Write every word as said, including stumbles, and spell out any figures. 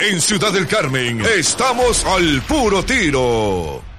En Ciudad del Carmen, estamos al puro tiro.